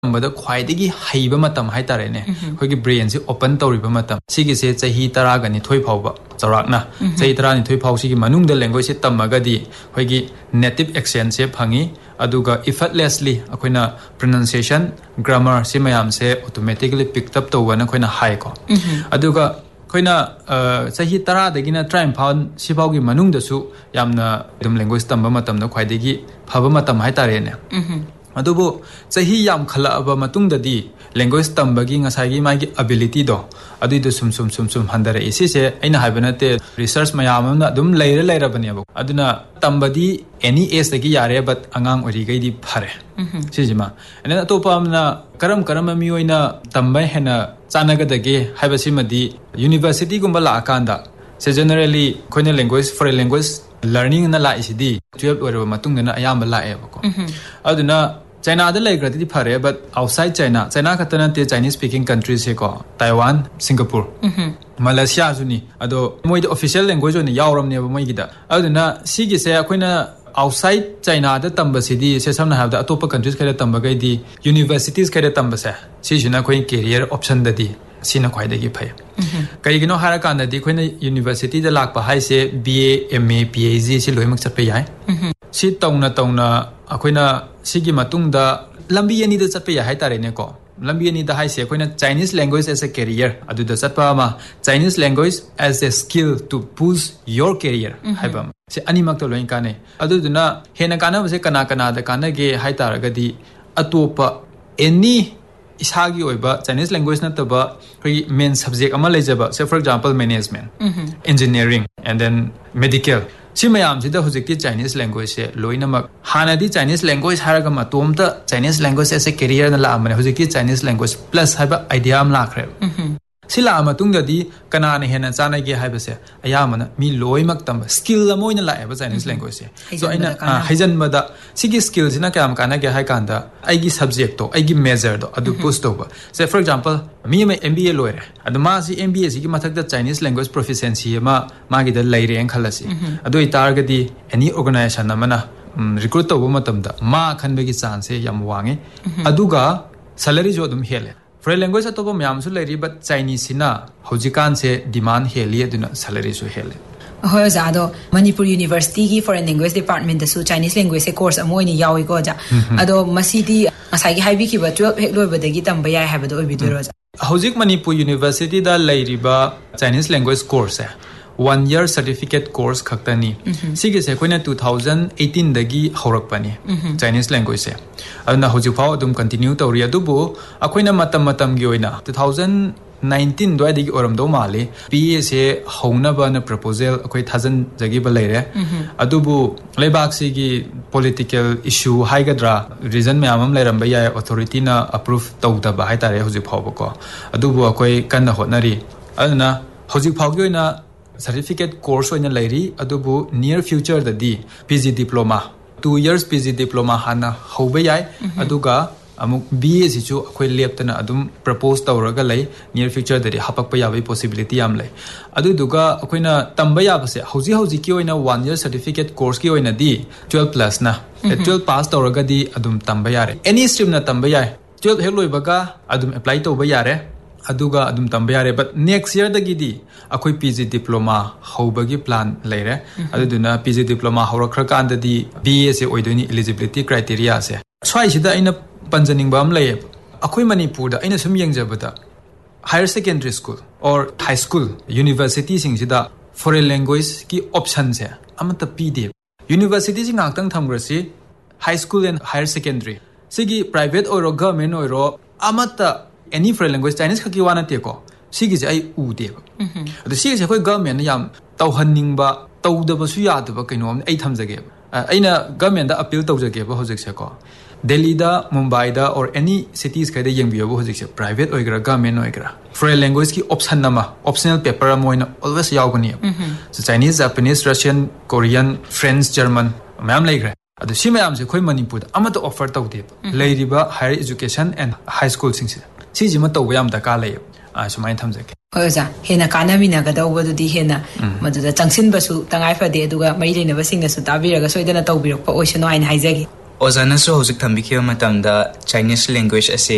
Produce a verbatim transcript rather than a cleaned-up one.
ꯕꯗ ꯈ꯭ꯋꯥꯏꯗꯒꯤ ꯍꯩꯕ ꯃꯇꯝ ꯍꯥꯏꯇꯥꯔꯦꯅꯦ ꯑꯩꯈꯣꯏꯒꯤ ꯕ꯭ꯔꯦꯟꯁꯦ ꯑꯣꯄꯟ ꯇꯧꯔꯤꯕ ꯃꯇꯝ ꯁꯤꯒꯤꯁꯦ ꯆꯍꯤ ꯇꯔꯥꯒ ꯅꯤꯊꯣꯏ ꯐꯥꯎꯕ ꯆꯥꯎꯔꯥꯛꯅ ꯆꯍꯤ ꯇꯔꯥ ꯅꯤꯊꯣꯏ ꯐꯥꯎꯁꯤꯒꯤ ꯃꯅꯨꯡꯗ ꯂꯦꯡꯒ꯭ꯋꯦꯖꯁꯦ ꯇꯝꯃꯒꯗꯤ ꯑꯩꯈꯣꯏꯒꯤ ꯅꯦꯇꯤꯚ ꯑꯦꯛꯁꯦꯟꯁꯦ ꯐꯪꯉꯤ ꯑꯗꯨꯒ ꯏꯐꯔꯠꯂꯦꯁꯂꯤ ꯑꯩꯈꯣꯏꯅ ꯄ꯭ꯔꯣꯅꯟꯁꯤꯌꯦꯁꯟ ꯒ꯭ꯔꯥꯃꯔ ꯁꯤ ꯃꯌꯥꯝꯁꯦ ꯑꯣꯇꯣꯃꯦꯇꯤꯀꯦꯂꯤ ꯄꯤꯛ ꯑꯞ ꯇꯧꯕꯅ ꯑꯩꯈꯣꯏꯅ ꯍꯥꯏꯀꯣ ꯑꯗꯨꯒ ꯑꯩꯈꯣꯏꯅ ꯆꯍꯤ ꯇꯔꯥꯗꯒꯤꯅ ꯇꯔꯥꯅꯤꯄꯥꯜ ꯁꯤꯐꯥꯎꯒꯤ ꯃꯅꯨꯡꯗꯁꯨ ꯌꯥꯝꯅ ꯑꯗꯨꯝ ꯂꯦꯡꯒ꯭ꯋꯦꯖ ꯇꯝꯕ ꯃꯇꯝꯗ ꯈ꯭ꯋꯥꯏꯗꯒꯤ ꯐꯕ ꯃꯇꯝ ꯍꯥꯏꯇꯥꯔꯦꯅꯦ ꯑꯗꯨꯕꯨ ꯆꯍꯤ ꯌꯥꯝꯈꯠꯂꯛꯑꯕ ꯃꯇꯨꯡꯗꯗꯤ ꯂꯦꯡꯒ꯭ꯋꯦꯖ ꯇꯝꯕꯒꯤ ꯉꯁꯥꯏꯒꯤ ꯃꯥꯒꯤ ꯑꯦꯕꯤꯂꯤꯇꯤꯗꯣ ꯑꯗꯨꯏꯗꯣ ꯁꯨꯝ ꯁꯨꯝ ꯁꯨꯝ ꯁꯨꯝ ꯍꯟꯊꯔꯛꯏ ꯁꯤꯁꯦ ꯑꯩꯅ ꯍꯥꯏꯕ ꯅꯠꯇꯦ ꯔꯤꯁꯔꯆ ꯃꯌꯥꯝ ꯑꯃꯅ ꯑꯗꯨꯝ ꯂꯩꯔ ꯂꯩꯔꯕꯅꯦꯕ ꯑꯗꯨꯅ ꯇꯝꯕꯗꯤ ꯑꯦꯅꯤ ꯑꯦꯖꯇꯒꯤ ꯌꯥꯔꯦ ꯕꯠ ꯑꯉꯥꯡ ꯑꯣꯏꯔꯤꯒꯩꯗꯤ ꯐꯔꯦ ꯁꯤꯁꯤꯃ ꯑꯩꯅ ꯑꯇꯣꯞꯄ ꯑꯃꯅ ꯀꯔꯝ ꯀꯔꯝꯕ ꯃꯤꯑꯣꯏꯅ ꯇꯝꯕ ꯍꯦꯟꯅ ꯆꯥꯟꯅꯒꯗꯒꯦ ꯍꯥꯏꯕꯁꯤꯃꯗꯤ ꯌꯨꯅꯤꯚꯔꯁꯤꯇꯤꯒꯨꯝꯕ ꯂꯥꯛꯑꯀꯥꯟꯗ ꯁꯦ ꯖꯦꯅꯔꯦꯂꯤ ꯑꯩꯈꯣꯏꯅ ꯂꯦꯡꯒ꯭ꯋꯦꯖ ꯐꯣꯔꯦꯟ ꯂꯦꯡꯒ꯭ꯋꯦꯖ ꯂꯔꯅꯤꯡꯅ ꯂꯥꯛꯏꯁꯤꯗꯤ ꯇꯨꯌꯦꯜꯞ ꯂꯣꯏꯔꯕ ꯃꯇꯨꯡꯗꯅ ꯑꯌꯥꯝꯕ ꯂꯥꯛꯑꯦꯕꯀꯣ ꯑꯗꯨꯅ ꯆꯥꯏꯅꯥꯗ ꯂꯩꯈ꯭ꯔꯗꯤ ꯐꯔꯦ ꯕꯠ ꯑꯥꯎꯠꯁꯥꯏꯗ ꯆꯥꯏꯅꯥ ꯆꯥꯏꯅꯥ ꯈꯛꯇ ꯅꯠꯇꯦ ꯆꯥꯏꯅꯤꯁ ꯁ꯭ꯄꯤꯀꯤꯡ ꯀꯟꯇ꯭ꯔꯤꯁꯦ ꯀꯣ ꯇꯥꯏꯋꯥꯟ ꯁꯤꯡꯒꯥꯄꯨꯔ ꯃꯂꯦꯁꯤꯌꯥꯁꯨꯅꯤ ꯑꯗꯣ ꯃꯣꯏꯗ ꯑꯣꯐꯤꯁꯤꯌꯦꯜ ꯂꯦꯡꯒ꯭ꯋꯦꯖ ꯑꯣꯏꯅ ꯌꯥꯎꯔꯕꯅꯦꯕ ꯃꯣꯏꯒꯤꯗ ꯑꯗꯨꯅ ꯁꯤꯒꯤꯁꯦ ꯑꯩꯈꯣꯏꯅ ꯑꯥꯎꯠꯁꯥꯏꯗ ꯆꯥꯏꯅꯥꯗ ꯇꯝꯕꯁꯤꯗꯤ ꯁꯦ ꯁꯝꯅ ꯍꯥꯏꯔꯕꯗ ꯑꯇꯣꯞꯄ ꯀꯟꯇ꯭ꯔꯤꯁ ꯈꯔ ꯇꯝꯕꯈꯩꯗꯤ ꯌꯨꯅꯤꯚꯔꯁꯤꯇꯤꯁ ꯈꯔ ꯇꯝꯕꯁꯦ ꯁꯤꯁꯤꯅ ꯑꯩꯈꯣꯏ ꯀꯦꯔꯤꯌꯔ ꯑꯣꯞꯁꯟꯗꯗꯤ ꯁꯤꯅ ꯈ꯭ꯋꯥꯏꯗꯒꯤ ꯐꯩ ꯀꯩꯒꯤꯅꯣ ꯍꯥꯏꯔꯀꯥꯟꯗꯗꯤ ꯑꯩꯈꯣꯏꯅ ꯌꯨꯅꯤꯚꯔꯁꯤꯇꯤꯗ ꯂꯥꯛꯄ ꯍꯥꯏꯁꯦ B A M A P H D ꯁꯤ ꯂꯣꯏꯅꯃꯛ ꯆꯠꯄ ꯌꯥꯏ ꯁꯤ ꯇꯧꯅ ꯇꯧꯅ ꯑꯩꯈꯣꯏꯅ ꯁꯤꯒꯤ ꯃꯇꯨꯡꯗ ꯂꯝꯕꯤ ꯑꯅꯤꯗ ꯆꯠꯄ ꯌꯥꯏ ꯍꯥꯏꯇꯥꯔꯦꯅꯦꯀꯣ ꯂꯝꯕꯤ ꯑꯅꯤꯗ ꯍꯥꯏꯁꯦ ꯑꯩꯈꯣꯏꯅ ꯆꯥꯏꯅꯤꯁ ꯂꯦꯡꯒ꯭ꯋꯦꯖ ꯑꯦꯁ ꯑꯦ ꯀꯦꯔꯤꯌꯔ ꯑꯗꯨꯗ ꯆꯠꯄ ꯑꯃ Chinese language S eh skill to ꯄꯨꯁ ꯌꯣꯔ ꯀꯦꯔꯤꯌꯔ ꯍꯥꯏꯕ ꯑꯃ ꯁꯤ ꯑꯅꯤꯃꯛꯇ ꯂꯣꯏꯅ ꯀꯥꯟꯅꯩ ꯑꯗꯨꯗꯨꯅ ꯍꯦꯟꯅ ꯀꯥꯟꯅꯕꯁꯦ ꯀꯅꯥ ꯀꯅꯥꯗ ꯀꯥꯟꯅꯒꯦ ꯍꯥꯏꯇꯥꯔꯒꯗꯤ ꯑꯇꯣꯞꯄ ꯑꯦꯅꯤ ꯏꯁꯥꯒꯤ ꯑꯣꯏꯕ ꯆꯥꯏꯅꯤꯁ ꯂꯦꯡꯒ꯭ꯋꯦꯖ ꯅꯠꯇꯕ ꯑꯩꯈꯣꯏꯒꯤ ꯃꯦꯟ ꯁꯕꯖꯦꯛ ꯑꯃ ꯂꯩꯖꯕ ꯁꯦ for example management engineering and then medical ꯁꯤ ꯃꯌꯥꯝꯁꯤꯗ ꯍꯧꯖꯤꯛꯇꯤ ꯆꯥꯏꯅꯤꯁ ꯂꯦꯡꯒ꯭ꯋꯦꯖꯁꯦ ꯂꯣꯏꯅꯃꯛ ꯍꯥꯟꯅꯗꯤ ꯆꯥꯏꯅꯤꯁ ꯂꯦꯡꯒ꯭ꯋꯦꯖ ꯍꯥꯏꯔꯒ ꯃꯇꯣꯝꯇ ꯆꯥꯏꯅꯤꯁ ꯂꯦꯡꯒ꯭ꯋꯦꯖ ꯑꯦꯁ ꯑꯦ ꯀꯦꯔꯤꯌꯔꯅ ꯂꯥꯛꯑꯝꯕꯅꯦ ꯍꯧꯖꯤꯛꯇꯤ ꯆꯥꯏꯅꯤꯁ ꯂꯦꯡꯒ꯭ꯋꯦꯖ ꯄ꯭ꯂꯁ ꯍꯥꯏꯕ ꯑꯥꯏꯗꯤꯌꯥ ꯑꯃ ꯂꯥꯛꯈ꯭ꯔꯦꯕ ꯁꯤ ꯂꯥꯛꯑ ꯃꯇꯨꯡꯗꯗꯤ ꯀꯅꯥꯅ ꯍꯦꯟꯅ ꯆꯥꯟꯅꯒꯦ ꯍꯥꯏꯕꯁꯦ ꯑꯌꯥꯝꯕꯅ ꯃꯤ ꯂꯣꯏꯅꯃꯛ ꯇꯝꯕ ꯁ꯭ꯀꯤꯜ ꯑꯃ ꯑꯣꯏꯅ ꯂꯥꯛꯑꯦꯕ ꯆꯥꯏꯅꯤꯁ ꯂꯦꯡꯒ꯭ꯋꯦꯖꯁꯦ ꯁꯣ ꯑꯩꯅ ꯍꯩꯖꯟꯕꯗ ꯁꯤꯒꯤ ꯁ꯭ꯀꯤꯜꯁꯤꯅ ꯀꯌꯥꯝ ꯀꯥꯟꯅꯒꯦ ꯍꯥꯏ ꯀꯥꯟꯗ ꯑꯩꯒꯤ ꯁꯕꯖꯦꯛꯇꯣ ꯑꯩꯒꯤ ꯃꯦꯖꯔꯗꯣ ꯑꯗꯨ ꯄꯨꯁ ꯇꯧꯕ ꯁꯦ ꯐꯣꯔ ꯑꯦꯛꯖꯥꯝꯄꯜ ꯃꯤ ꯑꯃ ꯑꯦꯝ ꯕꯤ ꯑꯦ ꯂꯣꯏꯔꯦ ꯑꯗꯣ ꯃꯥꯁꯤ ꯑꯦꯝ ꯕꯤ ꯑꯦꯁꯤꯒꯤ ꯃꯊꯛꯇ ꯆꯥꯏꯅꯤꯁ ꯂꯦꯡꯒ꯭ꯋꯦꯖ ꯄ꯭ꯔꯣꯐꯤꯁꯦꯟꯁꯤ ꯑꯃ ꯃꯥꯒꯤꯗ ꯂꯩꯔꯦꯅ ꯈꯜꯂꯁꯤ ꯑꯗꯨ ꯑꯣꯏꯇꯥꯔꯒꯗꯤ ꯑꯦꯅꯤ ꯑꯣꯔꯒꯅꯥꯏꯖꯦꯁꯟ ꯑꯃꯅ ꯔꯤꯀ꯭ꯔꯨꯠ ꯇꯧꯕ ꯃꯇꯝꯗ ꯃꯥ ꯈꯟꯕꯒꯤ ꯆꯥꯟꯁꯁꯦ ꯌꯥꯝ ꯋꯥꯡꯉꯤ ꯑꯗꯨꯒ ꯁꯦꯂꯔꯤꯁꯨ ꯑꯗꯨꯝ ꯍꯦꯜꯂꯦ ꯐꯣꯔꯦꯟ ꯂꯦꯡꯒ꯭ꯋꯦꯖ ꯑꯇꯣꯞꯄ ꯃꯌꯥꯝꯁꯨ ꯂꯩꯔꯤ ꯕꯠ ꯆꯥꯏꯅꯤꯁꯁꯤꯅ ꯍꯧꯖꯤꯛꯀꯥꯟꯁꯦ ꯗꯤꯃꯥꯟ ꯍꯦꯜꯂꯤ ꯑꯗꯨꯅ ꯁꯦꯂꯔꯤꯁꯨ ꯍꯦꯜꯂꯦ ꯍꯣꯏ ꯑꯣꯖꯥ ꯑꯗꯣ ꯃꯅꯤꯄꯨꯔ ꯌꯨꯅꯤꯚꯔꯁꯤꯇꯤꯒꯤ ꯐꯣꯔꯦꯟ ꯂꯦꯡꯒ꯭ꯋꯦꯖ ꯗꯤꯄꯥꯔꯠꯃꯦꯟꯇꯁꯨ ꯆꯥꯏꯅꯤꯁ ꯂꯦꯡꯒ꯭ꯋꯦꯖꯁꯦ ꯀꯣꯔꯁ ꯑꯃ ꯑꯣꯏꯅ ꯌꯥꯎꯏꯀꯣ ꯑꯣꯖꯥ ꯑꯗꯣ ꯃꯁꯤꯗꯤ ꯉꯁꯥꯏꯒꯤ ꯍꯥꯏꯕꯤꯈꯤꯕ ꯇꯨꯌꯦꯜꯞ ꯍꯦꯛ ꯂꯣꯏꯕꯗꯒꯤ ꯇꯝꯕ ꯌꯥꯏ ꯍꯥꯏꯕꯗꯣ ꯑꯣꯏꯕꯤꯗꯣꯏꯔꯣ ꯑꯣꯖꯥ ꯍꯧꯖꯤꯛ ꯃꯅꯤꯄꯨꯔ ꯌꯨꯅꯤꯚꯔꯁꯤꯇꯤꯗ ꯂꯩꯔꯤꯕ Chinese language ꯀꯣꯔꯁꯁꯦ one year certificate course ꯈꯛꯇꯅꯤ ꯁꯤꯒꯤꯁꯦ ꯑꯩꯈꯣꯏꯅ ꯇꯨ ꯊꯥꯎꯖꯟ ꯑꯩꯠꯇꯤꯟꯗꯒꯤ ꯍꯧꯔꯛꯄꯅꯤ ꯆꯥꯏꯅꯤꯁ ꯂꯦꯡꯒ꯭ꯋꯦꯖꯁꯦ ꯑꯗꯨꯅ ꯍꯧꯖꯤꯛꯐꯥꯎ ꯑꯗꯨꯝ ꯀꯟꯇꯤꯅ꯭ꯌꯨ ꯇꯧꯔꯤ ꯑꯗꯨꯕꯨ ꯑꯩꯈꯣꯏꯅ ꯃꯇꯝ ꯃꯇꯝꯒꯤ ꯑꯣꯏꯅ ꯇꯨ ꯊꯥꯎꯖꯟ ꯅꯥꯏꯟꯇꯤꯟ ꯑꯗꯨꯋꯥꯏꯗꯒꯤ ꯑꯣꯏꯔꯝꯗꯧ ꯃꯥꯜꯂꯤ ꯄꯤ ꯑꯦꯁꯦ ꯍꯧꯅꯕꯅ ꯄ꯭ꯔꯄꯣꯖꯦꯜ ꯑꯩꯈꯣꯏ ꯊꯥꯖꯟꯖꯈꯤꯕ ꯂꯩꯔꯦ ꯑꯗꯨꯕꯨ ꯂꯩꯕꯥꯛꯁꯤꯒꯤ ꯄꯣꯂꯤꯇꯤꯀꯦꯜ ꯏꯁꯨ ꯍꯥꯏꯒꯗ꯭ꯔꯥ ꯔꯤꯖꯟ ꯃꯌꯥꯝ ꯑꯃ ꯂꯩꯔꯝꯕ ꯌꯥꯏ ꯑꯣꯊꯣꯔꯤꯇꯤꯅ ꯑꯄ꯭ꯔꯨቭ ꯇꯧꯗꯕ ꯍꯥꯏꯇꯥꯔꯦ ꯍꯧꯖꯤꯛ ꯐꯥꯎꯕꯀꯣ ꯑꯗꯨꯕꯨ ꯑꯩꯈꯣꯏ ꯀꯟꯅ ꯍꯣꯠꯅꯔꯤ ꯑꯗꯨꯅ ꯍꯧꯖꯤꯛ ꯐꯥꯎꯒꯤ ꯑꯣꯏꯅ ꯁꯔꯇꯤꯐꯤꯀꯦꯠ ꯀꯣꯔꯁ ꯑꯣꯏꯅ ꯂꯩꯔꯤ ꯑꯗꯨꯕꯨ near ꯐ꯭ꯌꯨꯆꯔꯗꯗꯤ P G diploma two years P G diploma ꯍꯥꯟꯅ ꯍꯧꯕ ꯌꯥꯏ ꯑꯗꯨꯒ ꯑꯃꯨꯛ ꯕꯤ ꯑꯦꯁꯤꯁꯨ ꯑꯩꯈꯣꯏ ꯂꯦꯞꯇꯅ ꯑꯗꯨꯝ ꯄ꯭ꯔꯄꯣꯖ ꯇꯧꯔꯒ ꯂꯩ ꯅꯤꯌꯔ ꯐ꯭ꯌꯨꯆꯔꯗꯗꯤ ꯍꯥꯄꯛꯄ ꯌꯥꯕꯒꯤ ꯄꯣꯁꯤꯕꯤꯂꯤꯇꯤ ꯌꯥꯝ ꯂꯩ ꯑꯗꯨꯗꯨꯒ ꯑꯩꯈꯣꯏꯅ ꯇꯝꯕ ꯌꯥꯕꯁꯦ ꯍꯧꯖꯤꯛ ꯍꯧꯖꯤꯛꯀꯤ ꯑꯣꯏꯅ ꯋꯥꯟ ꯌꯔ ꯁꯔꯇꯤꯐꯤꯀꯦꯠ ꯀꯣꯔꯁꯀꯤ ꯑꯣꯏꯅꯗꯤ ꯇꯨꯌꯦꯜꯞ ꯄ꯭ꯂꯁꯅ ꯇꯨꯌꯦꯜꯞ ꯄꯥꯁ ꯇꯧꯔꯒꯗꯤ ꯑꯗꯨꯝ ꯇꯝꯕ ꯌꯥꯔꯦ ꯑꯦꯅꯤ ꯁ꯭ꯇ꯭ꯔꯤꯝꯅ ꯇꯝꯕ ꯌꯥꯏ ꯇꯨꯌꯦꯜꯞ ꯍꯦꯛ ꯂꯣꯏꯕꯒ ꯑꯗꯨꯝ ꯑꯦꯄ꯭ꯂꯥꯏ ꯇꯧꯕ ꯌꯥꯔꯦ ꯑꯗꯨꯒ ꯑꯗꯨꯝ ꯇꯝꯕ ꯌꯥꯔꯦ ꯕꯠ ꯅꯦꯛꯁ ꯌꯔꯗꯒꯤꯗꯤ ꯑꯩꯈꯣꯏ ꯄꯤ ꯖꯤ ꯗꯤꯄ꯭ꯂꯣꯃꯥ ꯍꯧꯕꯒꯤ ꯄ꯭ꯂꯥꯟ ꯂꯩꯔꯦ ꯑꯗꯨꯗꯨꯅ ꯄꯤ ꯖꯤ ꯗꯤꯄ꯭ꯂꯣꯃꯥ ꯍꯧꯔꯛꯈ꯭ꯔꯀꯥꯟꯗꯗꯤ ꯕꯤ ꯑꯦꯁꯦ ꯑꯣꯏꯗꯣꯏꯅꯤ ꯏꯂꯤꯖꯤꯕꯤꯂꯤꯇꯤ ꯀ꯭ꯔꯥꯏꯇꯦꯔꯤꯌꯥꯁꯦ ꯁ꯭ꯋꯥꯏꯁꯤꯗ ꯑꯩꯅ ꯄꯟꯖꯅꯤꯡꯕ ꯑꯃ ꯂꯩꯌꯦꯕ ꯑꯩꯈꯣꯏ ꯃꯅꯤꯄꯨꯔꯗ ꯑꯩꯅ ꯁꯨꯝ ꯌꯦꯡꯖꯕꯗ higher secondary school or high school ꯌꯨꯅꯤꯚꯔꯁꯤꯇꯤꯁꯤꯡꯁꯤꯗ foreign ꯂꯦꯡꯒ꯭ꯋꯦꯖꯀꯤ ꯑꯣꯞꯁꯟꯁꯦ ꯑꯃꯠꯇ ꯄꯤꯗꯦꯕ ꯌꯨꯅꯤꯚꯔꯁꯤꯇꯤꯁꯤ ꯉꯥꯛꯇꯪ ꯊꯝꯈ꯭ꯔꯁꯤ high school N higher secondary ꯁꯤꯒꯤ ꯄ꯭ꯔꯥꯏꯚꯦꯠ ꯑꯣꯏꯔꯣ ꯒꯚꯔꯟꯃꯦꯟ ꯑꯣꯏꯔꯣ ꯑꯃꯠꯇ ꯑꯦꯅꯤ ꯐꯣꯔꯦꯟ ꯂꯦꯡꯒ꯭ꯋꯦꯖ ꯆꯥꯏꯅꯤꯁ ꯈꯛꯀꯤ ꯋꯥ ꯅꯠꯇꯦꯀꯣ ꯁꯤꯒꯤꯁꯦ ꯑꯩ ꯎꯗꯦꯕ ꯑꯗꯣ ꯁꯤꯒꯤꯁꯦ ꯑꯩꯈꯣꯏ ꯒꯚꯔꯟꯃꯦꯟꯠꯅ ꯌꯥꯝ ꯇꯧꯍꯟꯅꯤꯡꯕ ꯇꯧꯗꯕꯁꯨ ꯌꯥꯗꯕ ꯀꯩꯅꯣꯝꯅꯤ ꯑꯩ ꯊꯝꯖꯒꯦꯕ ꯑꯩꯅ ꯒꯚꯔꯟꯃꯦꯟꯠꯗ ꯑꯄꯤꯜ ꯇꯧꯖꯒꯦꯕ ꯍꯧꯖꯤꯛꯁꯦꯀꯣ ꯗꯦꯜꯂꯤꯗ ꯃꯨꯝꯕꯥꯏꯗ ꯑꯣꯔ ꯑꯦꯅꯤ ꯁꯤꯇꯤꯁ ꯈꯩꯗ ꯌꯦꯡꯕꯤꯌꯣꯕ ꯍꯧꯖꯤꯛꯁꯦ ꯄ꯭ꯔꯥꯏꯚꯦꯠ ꯑꯣꯏꯒꯦꯔꯥ ꯒꯚꯔꯟꯃꯦꯟꯠ ꯑꯣꯏꯒꯦꯔꯥ ꯐꯣꯔꯦꯟ ꯂꯦꯡꯒ꯭ꯋꯦꯖꯀꯤ ꯑꯣꯞꯁꯟ ꯑꯃ ꯑꯣꯞꯁꯅꯦꯜ ꯄꯦꯄꯔ ꯑꯃ ꯑꯣꯏꯅ always ꯌꯥꯎꯒꯅꯤꯕ Chinese Japanese Russian Korean friends German ꯃꯌꯥꯝ ꯂꯩꯈ꯭ꯔꯦ ꯑꯗꯣ ꯁꯤ ꯃꯌꯥꯝꯁꯦ ꯑꯩꯈꯣꯏ ꯃꯅꯤꯄꯨꯔꯗ ꯑꯃꯠꯇ ꯑꯣꯐꯔ ꯇꯧꯗꯦꯕ ꯂꯩꯔꯤꯕ ꯍꯥꯌꯔ ꯏꯖꯨꯀꯦꯁꯟ ꯑꯦꯟ ꯍꯥꯏ ꯁ꯭ꯀꯨꯜꯁꯤꯡꯁꯤꯗ ꯁꯤꯁꯤꯃ ꯇꯧꯕ ꯌꯥꯝ ꯗꯔꯀꯥꯔ ꯂꯩꯌꯦꯕ ꯁꯨꯃꯥꯏꯅ ꯊꯝꯖꯒꯦ ꯍꯣꯏ ꯑꯣꯖꯥ ꯍꯦꯟꯅ ꯀꯥꯟꯅꯃꯤꯟꯅꯒꯗꯧꯕꯗꯨꯗꯤ ꯍꯦꯟꯅ ꯃꯗꯨꯗ ꯆꯪꯁꯤꯟꯕꯁꯨ ꯇꯉꯥꯏ ꯐꯗꯦ ꯑꯗꯨꯒ ꯃꯔꯤ ꯂꯩꯅꯕꯁꯤꯡꯅꯁꯨ ꯇꯥꯕꯤꯔꯒ ꯁꯣꯏꯗꯅ ꯇꯧꯕꯤꯔꯛꯄ ꯑꯣꯏꯁꯅꯨ ꯍꯥꯏꯅ ꯍꯥꯏꯖꯒꯦ ꯑꯣꯖꯥꯅꯁꯨ ꯍꯧꯖꯤꯛ ꯊꯝꯕꯤꯈꯤꯕ ꯃꯇꯝꯗ ꯆꯥꯏꯅꯤꯁ ꯂꯦꯡꯒ꯭ꯋꯦꯖ ꯑꯁꯤ